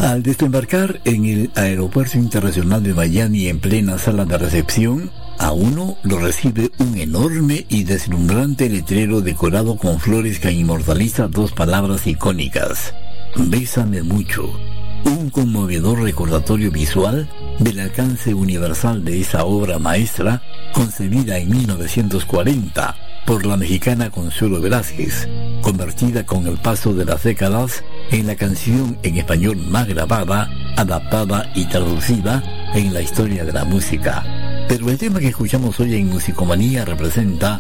Al desembarcar en el Aeropuerto Internacional de Miami en plena sala de recepción, a uno lo recibe un enorme y deslumbrante letrero decorado con flores que inmortaliza dos palabras icónicas: Bésame mucho. Un conmovedor recordatorio visual del alcance universal de esa obra maestra, concebida en 1940 por la mexicana Consuelo Velázquez, convertida con el paso de las décadas en la canción en español más grabada, adaptada y traducida en la historia de la música. Pero el tema que escuchamos hoy en Musicomanía representa